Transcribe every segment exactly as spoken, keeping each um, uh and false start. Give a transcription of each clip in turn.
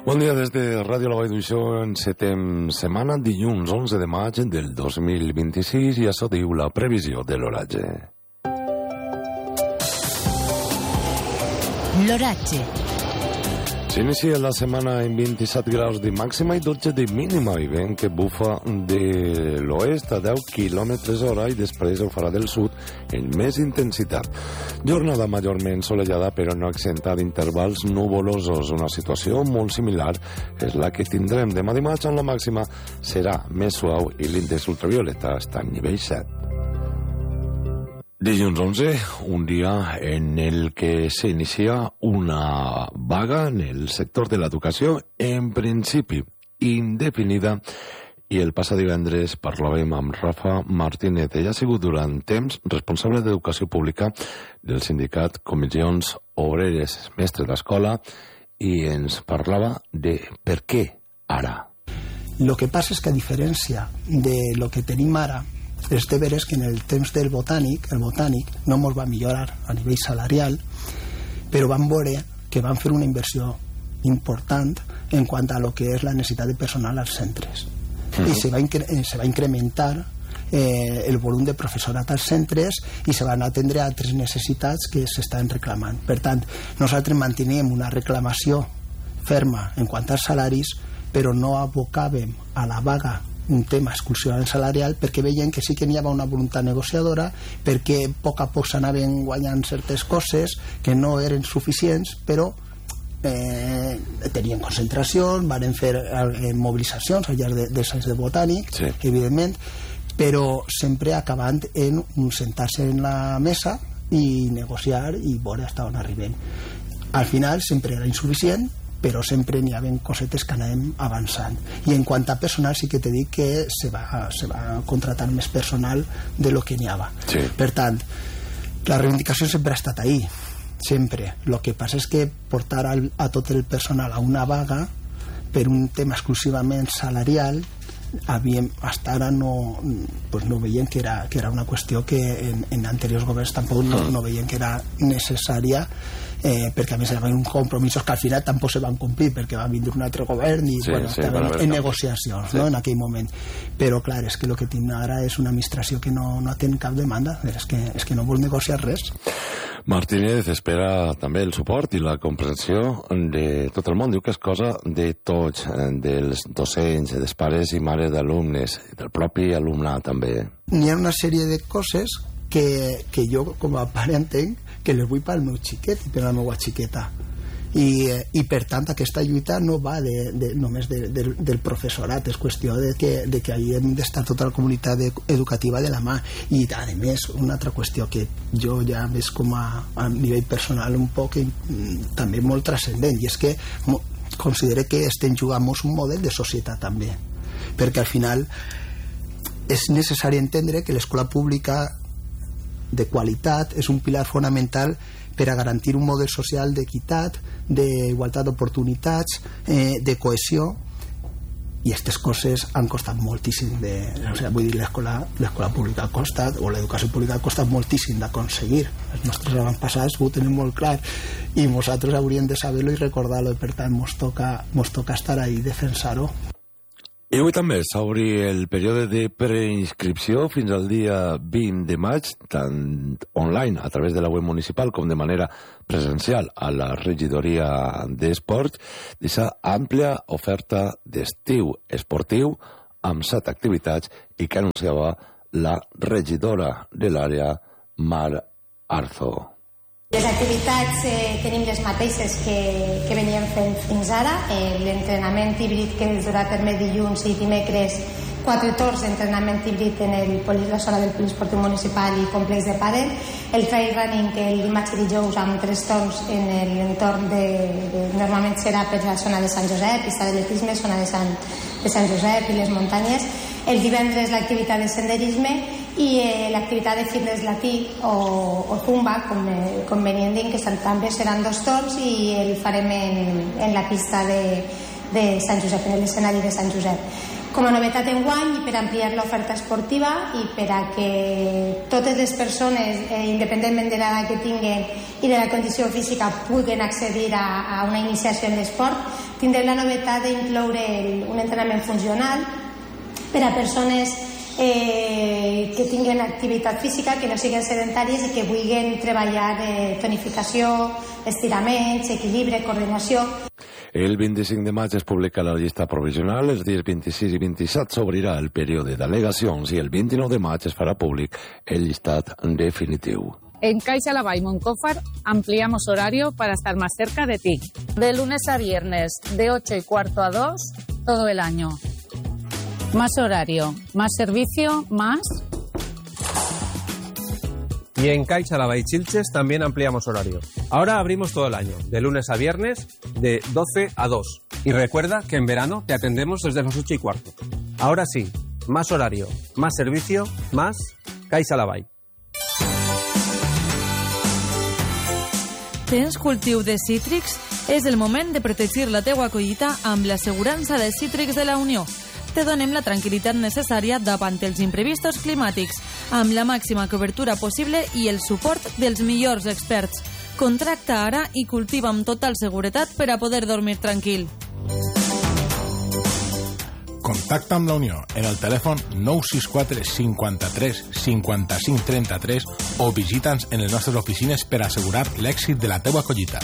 Bon dia des de Ràdio La Vall d'Uixó. Encetem setmana, dilluns onze de maig del dos mil vint-i-sis, i això diu la previsió de l'oratge. L'oratge. S'inicia la setmana amb vint-i-set graus de màxima i dotze de mínima, i vent que bufa de l'oest a deu quilòmetres hora i després ho farà del sud en més intensitat. Jornada majorment solellada, però no exenta d'intervals nuvolosos. Una situació molt similar és la que tindrem demà dimarts, on la màxima serà més suau i l'índex ultravioleta està a nivell set. Dilluns onze, un dia en el que s'inicia una vaga en el sector de l'educació, en principi indefinida, i el passat divendres parlàvem amb Rafa Martínez. Ella ha sigut durant temps responsable d'Educació Pública del sindicat Comissions Obreres, mestre d'escola, i ens parlava de per què ara. Lo que passa és que, a diferència de lo que tenim ara, és de veres que en el temps del botànic, el botànic no ens va millorar a nivell salarial, però vam veure que vam fer una inversió important en quant a lo que és la necessitat de personal als centres. Uh-huh. I se va, incre se va incrementar eh, el volum de professorat als centres i se van atendre altres necessitats que s'estan reclamant. Per tant, nosaltres manteníem una reclamació ferma en quant als salaris, però no abocàvem a la vaga un tema exclusivament salarial, perquè veien que sí que n'hi havia una voluntat negociadora, perquè a poc a poc s'anaven guanyant certes coses que no eren suficients, però eh, tenien concentracions, van fer eh, mobilitzacions al llarg de, dels anys de botànic, sí, evidentment, però sempre acabant en un sentar-se en la mesa i negociar i veure fins on arribem. Al final sempre era insuficient, però sempre n'hi havia cosetes que anàvem avançant. I en quant a personal sí que t'he dit que se va, se va contratar més personal de lo que n'hi havia. Sí. Per tant, la reivindicació sempre ha estat ahí, sempre. El que passa és que portar al, a tot el personal a una vaga per un tema exclusivament salarial, havíem, hasta ara no, pues no veiem que era, que era una qüestió que en, en anteriors governs tampoc no, no veiem que era necessària, eh, perquè a més eren compromisos que al final tampoc se van complir perquè va vindre un altre govern i sí, bueno, sí, estaven en negociacions, sí, no, en aquell moment. Però clar, és que el que tinc ara és una administració que no, no té cap demanda, és que, és que no vol negociar res. Martínez espera també el suport i la comprensió de tot el món. Diu que és cosa de tots, dels docents, dels pares i mares d'alumnes, del propi alumnat també. N'hi ha una sèrie de coses que, que jo com a pare entenc que les vull pel meu xiquet i per la meva xiqueta. I, i per tant aquesta lluita no va de, de, només de, de, del professorat, és qüestió de que, de que hi hem d'estar tota la comunitat educativa de la mà. I a més una altra qüestió que jo ja veig com a, a nivell personal un poc també molt transcendent, i és que considero que estem jugant un model de societat també, perquè al final és necessari entendre que l'escola pública de qualitat és un pilar fonamental per a garantir un model social d'equitat, d'igualtat d'oportunitats, eh, de cohesió, i aquestes coses han costat moltíssim de, o sigui, vull dir, l'escola l'escola pública ha costat, o l'educació pública ha costat moltíssim d'aconseguir. Els nostres avantpassats ho tenen molt clar i nosaltres hauríem de saber-lo i recordar-lo, i per tant mos toca, mos toca estar ahí, defensar-ho. I avui també s'obri el període de preinscripció fins al dia vint de maig, tant online a través de la web municipal com de manera presencial a la regidoria d'Esport, d'aquesta àmplia oferta d'estiu esportiu amb set activitats i que anunciava la regidora de l'àrea, Mar Arzo. Les activitats eh, tenim les mateixes que, que veníem fent fins ara. Eh, l'entrenament híbrid que es durà a terme dilluns i dimecres, quatre torns d'entrenament híbrid en el poli, la zona del poliesportiu municipal i complex de pàdel, el trail running que el dimarts i dijous amb tres torns en l'entorn de, de... normalment serà per la zona de Sant Josep, pista d'atletisme, zona de Sant, de Sant Josep i les muntanyes. El divendres l'activitat de senderisme i eh, l'activitat de fitness latí o, o zumba, com, eh, com venien dient, que també seran dos torns i el farem en, en la pista de, de Sant Josep, en l'escenari de Sant Josep. Com a novetat enguany, i per ampliar l'oferta esportiva i per a que totes les persones, eh, independentment de l'edat que tinguen i de la condició física, puguen accedir a, a una iniciació en l'esport, tindrem la novetat d'incloure el, un entrenament funcional per a persones eh, que tinguen activitat física, que no siguin sedentàries i que vulguin treballar eh, tonificació, estiraments, equilibri, coordinació. El vint-i-cinc de maig es publica la llista provisional, els dies vint-i-sis i vint-i-set s'obrirà el període d'al·legacions i el vint-i-nou de maig es farà públic el llistat definitiu. En Caixa Laval Moncófar ampliamos horario para estar más cerca de ti. De lunes a viernes, de ocho y cuarto a dos, todo el año. Más horario, más servicio, más... Y en Caixa Laval y Chilches también ampliamos horario. Ahora abrimos todo el año, de lunes a viernes, de doce a dos. Y recuerda que en verano te atendemos desde las ocho y cuarto. Ahora sí, más horario, más servicio, más Caixa Laval. Tens cultiu de cítrics? És el moment de protegir la teua collita amb l'assegurança de cítrics de la Unió. Te donem la tranquil·litat necessària davant els imprevistos climàtics, amb la màxima cobertura possible i el suport dels millors experts. Contracta ara i cultiva amb total seguretat per a poder dormir tranquil. Contacta amb la Unió en el telèfon nou sis quatre cinquanta-tres cinquanta-cinc trenta-tres o visita'ns en les nostres oficines per assegurar l'èxit de la teua collita.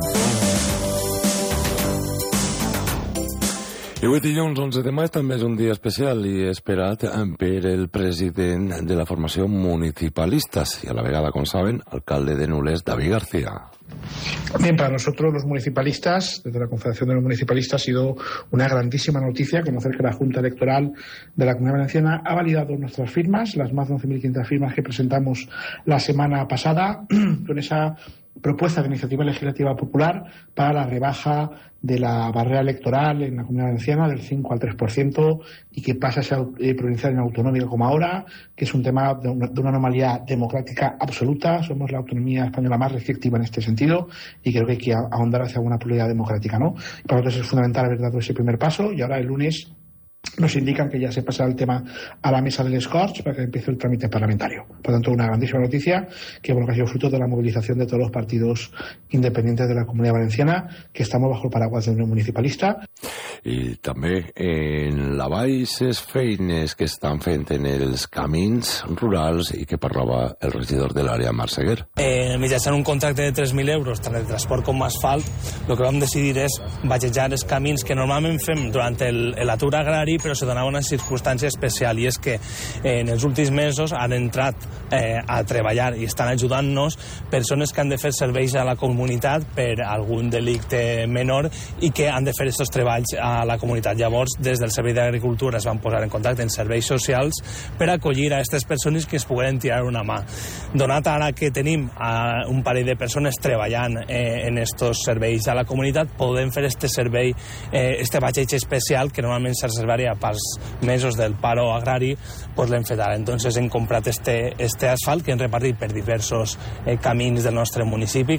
I avui dilluns onze de maig també és un dia especial i esperat per el president de la formació Municipalistas y a la vegada, com saben, alcalde de Nules, David García. Bien, para nosotros los municipalistas, desde la Confederación de los Municipalistas, ha sido una grandísima noticia conocer que la Junta Electoral de la Comunidad Valenciana ha validado nuestras firmas, las más de once mil quinientas firmas que presentamos la semana pasada, con esa propuesta de iniciativa legislativa popular para la rebaja de la barrera electoral en la Comunidad Valenciana del cinco al tres por ciento y que pasa a ser eh, provincial en autonómica como ahora, que es un tema de una, de una anomalía democrática absoluta. Somos la autonomía española más restrictiva en este sentido y creo que hay que ahondar hacia una pluralidad democrática, ¿no? Para nosotros es fundamental haber dado ese primer paso y ahora el lunes nos indican que ya se pasa el tema a la mesa del Escorch para que empiece el trámite parlamentario. Por tanto, una grandísima noticia que, bueno, que ha sido fruto de la movilización de todos los partidos independientes de la Comunidad Valenciana, que estamos bajo el paraguas de Unión Municipalista. I també en la Valls les feines que estan fent en els camins rurals i que parlava el regidor de l'àrea, Marc Seguer. Eh, mitjançant un contracte de tres mil euros, tant de transport com asfalt, el que vam decidir és batejar els camins que normalment fem durant l'atur agrari, però se donava una circumstància especial, i és que eh, en els últims mesos han entrat eh, a treballar i estan ajudant-nos persones que han de fer serveis a la comunitat per algun delicte menor i que han de fer aquests treballs a la comunitat. Llavors, des del Servei d'Agricultura es van posar en contacte amb serveis socials per acollir a aquestes persones que es pogueren tirar una mà. Donat ara que tenim a un parell de persones treballant eh, en estos serveis a la comunitat, podem fer este servei, eh, este batxeig especial que normalment se reservaria pels mesos del paro agrari, pues l'hem fet ara. Entonces hem comprat este, este asfalt que hem repartit per diversos eh, camins del nostre municipi.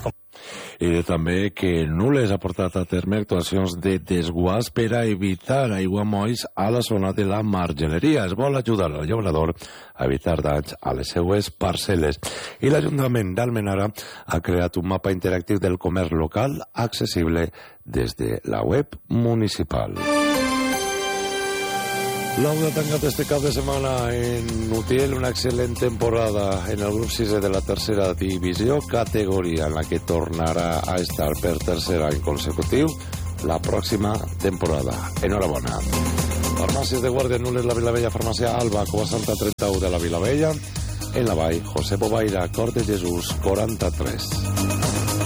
I també que Nules ha portat a terme actuacions de desguàs per a evitar aiguamolls a la zona de la margelleria. Es vol ajudar al llaurador a evitar danys a les seues parcel·les. I l'Ajuntament d'Almenara ha creat un mapa interactiu del comerç local accessible des de la web municipal. L'Auda ha tancat este cap de setmana en Utiel una excel·lent temporada en el grup sisè de la tercera divisió, categoria en la que tornarà a estar per tercer any consecutiu la pròxima temporada. Enhorabona. Farmàcies de Guàrdia, Nules, la Vilavella, Farmàcia Alba, Cova Santa trenta-u de la Vilavella, en la Vall, José Bobaira, Cor de Jesús, quaranta-tres.